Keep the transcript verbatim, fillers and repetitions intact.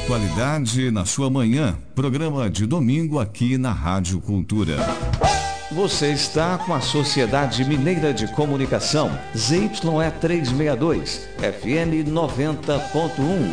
Atualidade na sua manhã, programa de domingo aqui na Rádio Cultura. Você está com a Sociedade Mineira de Comunicação, Z Y E trezentos e sessenta e dois, F M noventa ponto um.